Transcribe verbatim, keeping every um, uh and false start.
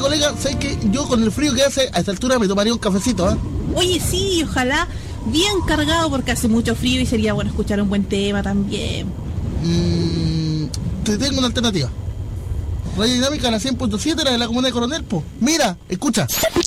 colega, sé que yo con el frío que hace a esta altura me tomaría un cafecito, ¿ah? ¿eh? Oye, sí, ojalá bien cargado porque hace mucho frío y sería bueno escuchar un buen tema también. Mm, te tengo una alternativa. Radio Dinámica, la cien punto siete, la de la comuna de Coronel, po. Mira, escucha.